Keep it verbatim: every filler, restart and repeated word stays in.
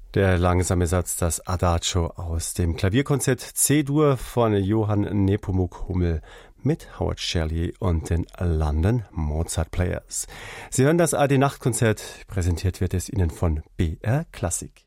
Der langsame Satz, das Adagio aus dem Klavierkonzert C-Dur von Johann Nepomuk Hummel mit Howard Shirley und den London Mozart Players. Sie hören das A R D Nachtkonzert, präsentiert wird es Ihnen von B R Klassik.